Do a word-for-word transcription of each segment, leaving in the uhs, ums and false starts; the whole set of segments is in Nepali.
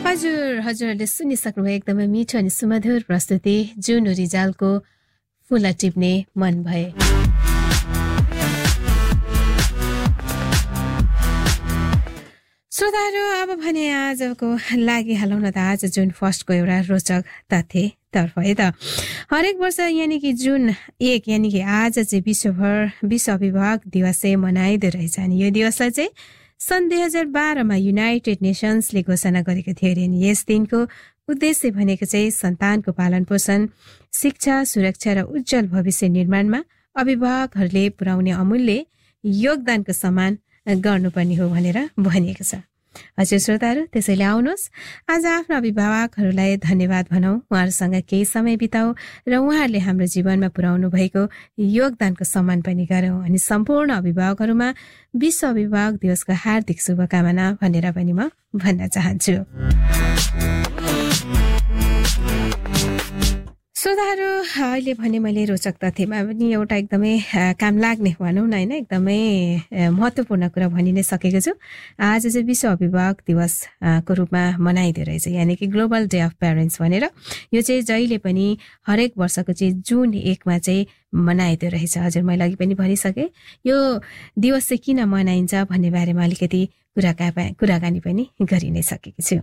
हजुर हजुरहरूले सुनिसक्नुभयो एकदमै मिठो अनि सुमधुर प्रस्तुति जुन रिजालको फुला टिप्ने मन भए। श्रोताहरू अब भने आजको लागि हालौँ न त आज जुन फर्स्टको एउटा रोचक तथ्य तर्फ है त। हरेक वर्ष यानि कि जुन एक यानि कि आज चाहिँ विश्वभर विश्व अभिभावक दिवस चाहिँ मनाइँदो रहेछ। अनि यो दिवसलाई चाहिँ सन् दुई हजार बाह्रमा युनाइटेड नेसन्सले घोषणा गरेको थियो अरे। अनि यस दिनको उद्देश्य भनेको चाहिँ सन्तानको पालन पोषण, शिक्षा, सुरक्षा र उज्जवल भविष्य निर्माणमा अभिभावकहरूले पुर्याउने अमूल्य योगदानको सम्मान गर्नुपर्ने हो भनेर भनिएको छ। हजुर श्रोताहरू, त्यसैले आउनुहोस् आज आफ्नो अभिभावकहरूलाई धन्यवाद भनौँ, उहाँहरूसँग केही समय बिताऊ र उहाँहरूले हाम्रो जीवनमा पुर्याउनु भएको योगदानको सम्मान पनि गरौँ। अनि सम्पूर्ण अभिभावकहरूमा विश्व अभिभावक दिवसको हार्दिक शुभकामना भनेर पनि म भन्न चाहन्छु। श्रोताहरू, अहिले भने मैले रोचक तथ्यमा पनि एउटा एकदमै काम लाग्ने भनौँ न होइन, एकदमै महत्त्वपूर्ण कुरा भनि नै सकेको छु। आज चाहिँ विश्व अभिभावक दिवसको रूपमा मनाइँदो रहेछ, यानि कि ग्लोबल डे अफ प्यारेन्ट्स भनेर। यो चाहिँ जहिले पनि हरेक वर्षको चाहिँ जुन एकमा चाहिँ मनाइँदो रहेछ। हजुर, मैले अघि पनि भनिसकेँ यो दिवस चाहिँ किन मनाइन्छ भन्ने बारेमा अलिकति कुराका कुराकानी पनि गरि नै सकेको छु।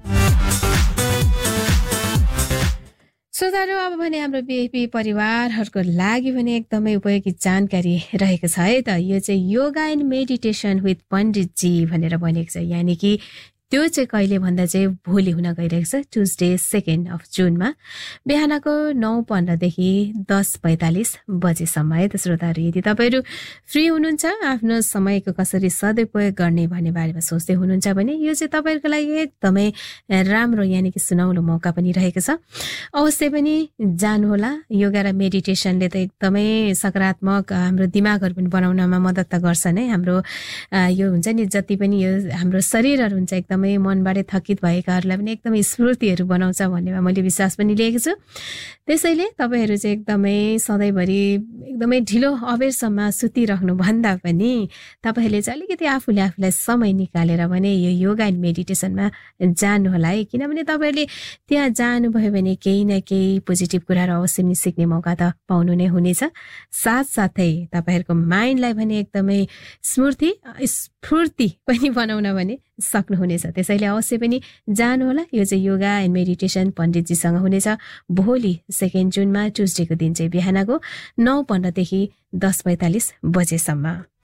श्रोताहरू, अब भने हाम्रो बिएपी परिवारहरूको लागि भने एकदमै उपयोगी जानकारी रहेको छ है त। यो चाहिँ योगा एन्ड मेडिटेसन विथ पण्डितजी भनेर भनेको छ, यानि कि त्यो चाहिँ कहिले भन्दा चाहिँ भोलि हुन गइरहेको छ, ट्युजडे सेकेन्ड अफ जुनमा बिहानको नौ पन्ध्रदेखि दस पैँतालिस बजेसम्म है त। श्रोताहरू, यदि तपाईँहरू फ्री हुनुहुन्छ, आफ्नो समयको कसरी सदुपयोग गर्ने भन्ने बारेमा सोच्दै हुनुहुन्छ भने यो चाहिँ तपाईँहरूको लागि एकदमै राम्रो यानि कि सुनौलो मौका पनि रहेको छ। अवश्य पनि जानुहोला। योगा र मेडिटेसनले त एकदमै सकारात्मक हाम्रो दिमागहरू पनि बनाउनमा मद्दत त गर्छ नै। हाम्रो यो हुन्छ नि, जति पनि यो हाम्रो शरीरहरू हुन्छ एकदमै मनबाटै थकित भएकाहरूलाई पनि एकदमै स्फूर्तिहरू बनाउँछ भन्नेमा मैले विश्वास पनि लिएको छु। त्यसैले तपाईँहरू चाहिँ एकदमै सधैँभरि एकदमै ढिलो अबेरसम्म सुतिराख्नु भन्दा पनि तपाईँहरूले चाहिँ अलिकति आफूले आफूलाई समय निकालेर भने यो योगा एन्ड मेडिटेसनमा जानुहोला है। किनभने तपाईँहरूले त्यहाँ जानुभयो भने केही न केही पोजिटिभ कुराहरू अवश्य पनि सिक्ने मौका त पाउनु नै हुनेछ। साथसाथै तपाईँहरूको माइन्डलाई भने एकदमै स्मृति स्फूर्ति पनि बनाउन भने सक्नुहुनेछ। त्यसैले अवश्य पनि जानुहोला। यो चाहिँ योगा एन्ड मेडिटेसन पण्डितजीसँग हुनेछ भोलि सेकेन्ड जुनमा ट्युजडेको दिन चाहिँ बिहानको नौ पन्ध्रदेखि दस पैँतालिस बजेसम्म।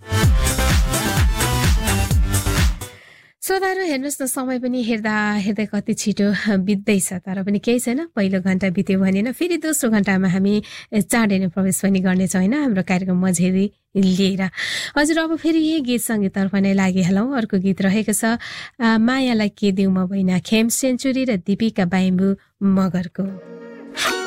श्रोताहरू, हेर्नुहोस् न, समय पनि हेर्दा हेर्दै कति छिटो बित्दैछ, तर पनि केही छैन। पहिलो घन्टा बित्यो भनेन, फेरि दोस्रो घन्टामा हामी चाँडै नै प्रवेश पनि गर्नेछौँ होइन हाम्रो कार्यक्रम मझेरी लिएर। हजुर, अब फेरि यही गीत सङ्गीततर्फ नै लागिहालौँ। अर्को गीत रहेको छ मायालाई के दिउँ म बैना, खेम सेन्चुरी र दीपिका बाइम्बु मगरको।